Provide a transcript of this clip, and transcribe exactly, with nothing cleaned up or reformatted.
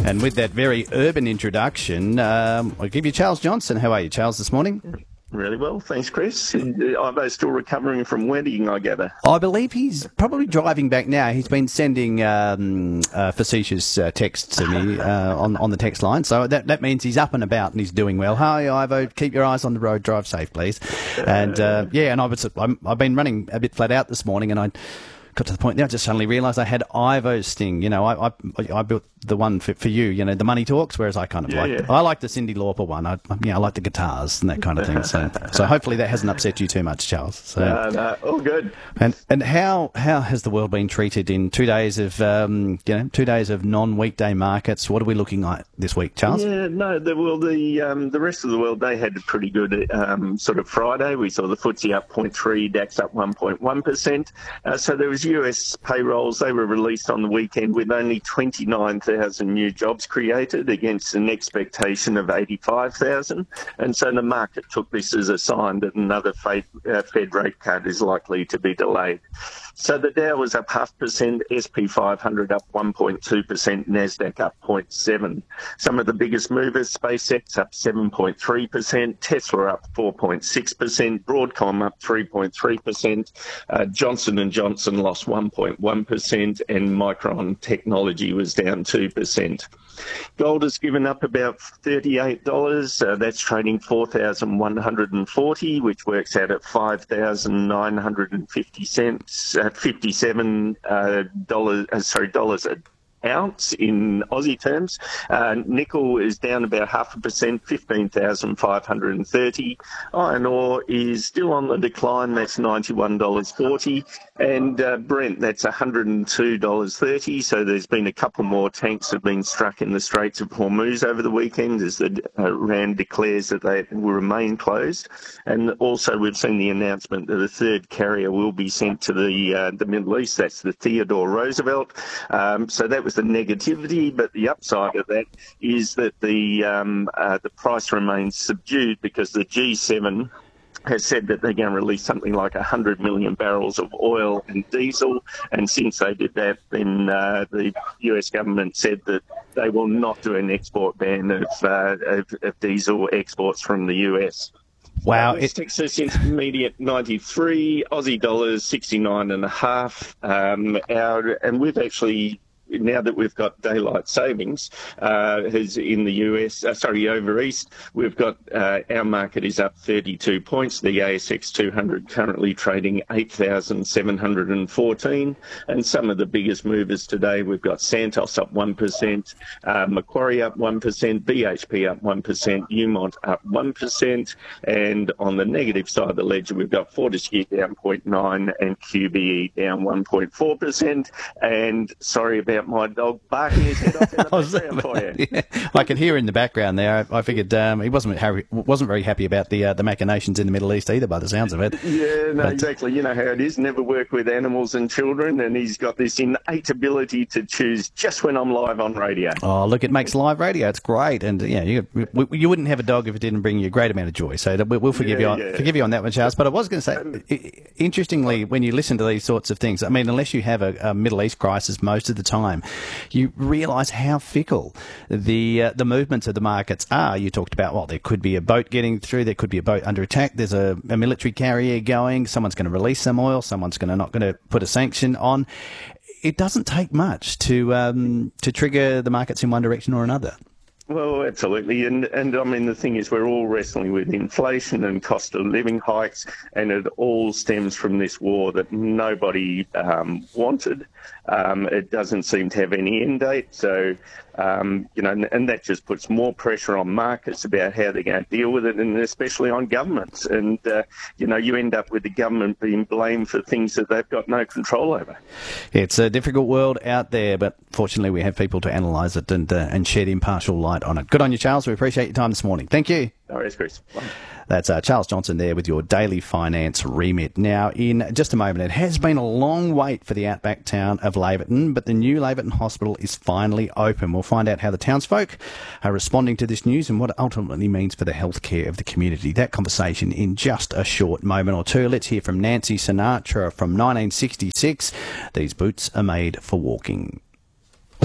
And with that very urban introduction, um, I'll give you Charles Johnson. How are you, Charles, this morning? Really well, thanks, Chris. I'm still recovering from wedding, I gather. I believe he's probably driving back now. He's been sending um, uh, facetious uh, texts to me uh, on on the text line, so that that means he's up and about and he's doing well. Hi, Ivo. Keep your eyes on the road. Drive safe, please. And uh, yeah, and I was I'm, I've been running a bit flat out this morning, and I got to the point now I just suddenly realised I had Ivo's sting. You know, I I, I built the one for, for you, you know, the Money Talks, whereas I kind of yeah, like, yeah. I like the Cyndi Lauper one. I, you know, I like the guitars and that kind of thing. So, so hopefully that hasn't upset you too much, Charles. So, uh, no, all good. And and how how has the world been treated in two days of um you know two days of non-weekday markets? What are we looking like this week, Charles? Yeah, no, the well the um the rest of the world, they had a pretty good um sort of Friday. We saw the F T S E up zero point three, DAX up one point one percent. Uh, so there was U S payrolls. They were released on the weekend with only twenty-nine thousand new jobs created against an expectation of eighty-five thousand. And so the market took this as a sign that another Fed, uh, Fed rate cut is likely to be delayed. So the Dow was up half percent, S P five hundred up one point two percent, NASDAQ up zero point seven. Some of the biggest movers, SpaceX up seven point three percent, Tesla up four point six percent, Broadcom up three point three percent, uh, Johnson and Johnson lost one point one percent, and Micron Technology was down two percent. Gold has given up about thirty-eight dollars. Uh, that's trading four thousand one hundred forty dollars, which works out at five thousand nine hundred fifty cents, uh, fifty-seven uh, dollars. Uh, sorry, dollars a ounce in Aussie terms. Uh, nickel is down about half a percent, fifteen thousand five hundred thirty. Iron ore is still on the decline. That's ninety-one dollars forty. And uh, Brent, that's one hundred two dollars thirty. So there's been a couple more tanks have been struck in the Straits of Hormuz over the weekend as the uh, Iran declares that they will remain closed. And also we've seen the announcement that a third carrier will be sent to the uh, the Middle East. That's the Theodore Roosevelt. Um, so that was the negativity, but the upside of that is that the um, uh, the price remains subdued because the G seven has said that they're going to release something like one hundred million barrels of oil and diesel, and since they did that, then uh, the U S government said that they will not do an export ban of, uh, of, of diesel exports from the U S. Wow. Uh, West Texas Intermediate ninety-three, Aussie dollars sixty-nine and a half. Um, our, and we've actually, now that we've got daylight savings, uh, has in the U S, uh, sorry, over east, we've got, uh, our market is up thirty-two points. The A S X two hundred currently trading eight thousand seven hundred fourteen. And some of the biggest movers today, we've got Santos up one percent, uh, Macquarie up one percent, B H P up one percent, Newmont up one percent. And on the negative side of the ledger, we've got Fortescue down zero point nine and Q B E down one point four percent. And sorry about my dog barking his head off in the background for you. Yeah, I could hear in the background there. I, I figured um, he wasn't happy, wasn't very happy about the uh, the machinations in the Middle East either, by the sounds of it. Yeah, no, but, exactly. You know how it is. Never work with animals and children, and he's got this innate ability to choose just when I'm live on radio. Oh, look, it makes live radio. It's great, and yeah, you you wouldn't have a dog if it didn't bring you a great amount of joy. So we'll forgive Yeah, you on, yeah. forgive you on that one, Charles. But I was going to say, interestingly, when you listen to these sorts of things, I mean, unless you have a, a Middle East crisis most of the time, you realise how fickle the uh, the movements of the markets are. You talked about, well, there could be a boat getting through, there could be a boat under attack, there's a, a military carrier going, someone's going to release some oil, someone's going to not going to put a sanction on. It doesn't take much to um, to trigger the markets in one direction or another. Well, absolutely. And, and I mean, the thing is, we're all wrestling with inflation and cost of living hikes, and it all stems from this war that nobody um, wanted. Um, it doesn't seem to have any end date. So, um, you know, and, and that just puts more pressure on markets about how they're going to deal with it, and especially on governments. And, uh, you know, you end up with the government being blamed for things that they've got no control over. It's a difficult world out there, but fortunately we have people to analyse it and, uh, and shed impartial light on it. Good on you, Charles. We appreciate your time this morning. Thank you. No worries, Chris. Bye. That's uh, Charles Johnson there with your daily finance remit. Now, in just a moment, it has been a long wait for the outback town of Laverton, but the new Laverton Hospital is finally open. We'll find out how the townsfolk are responding to this news and what it ultimately means for the healthcare of the community. That conversation in just a short moment or two. Let's hear from Nancy Sinatra from nineteen sixty-six. These boots are made for walking.